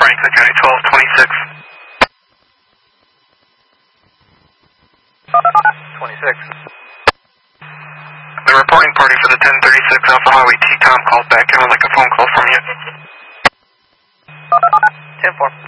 Franklin County 1226. 26. The reporting party for the 1036 Alpha Highway T-Com called back and would like a phone call from you. 10-4.